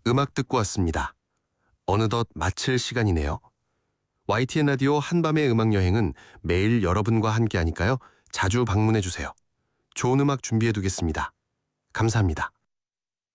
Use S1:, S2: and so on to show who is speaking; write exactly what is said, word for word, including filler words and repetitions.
S1: 음악 듣고 왔습니다. 어느덧 마칠 시간이네요. 와이티엔 라디오 한밤의 음악여행은 매일 여러분과 함께하니까요. 자주 방문해주세요. 좋은 음악 준비해두겠습니다. 감사합니다.